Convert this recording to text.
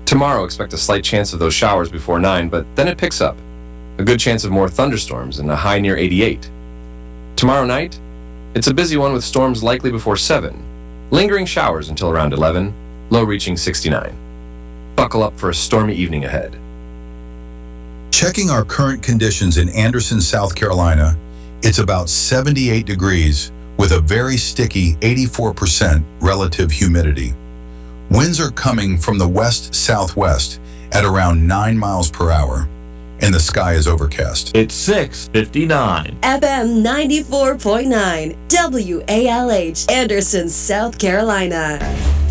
Tomorrow, expect a slight chance of those showers before 9, but then it picks up. A good chance of more thunderstorms and a high near 88. Tomorrow night, it's a busy one with storms likely before 7. Lingering showers until around 11, low reaching 69. Buckle up for a stormy evening ahead. Checking our current conditions in Anderson, South Carolina, it's about 78 degrees with a very sticky 84% relative humidity. Winds are coming from the west-southwest at around 9 miles per hour, and the sky is overcast. It's 6:59. FM 94.9 WALH, Anderson, South Carolina.